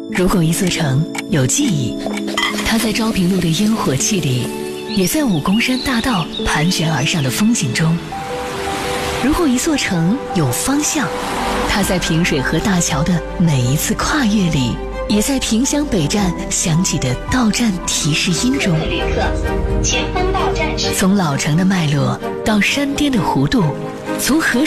如果一座城有记忆，它在昭平路的烟火气里，也在武功山大道盘旋而上的风景中。如果一座城有方向，它在平水河大桥的每一次跨越里，也在萍乡北站响起的到站提示音中。 旅客，前方到站是。 从老城的脉络到山巅的弧度，从河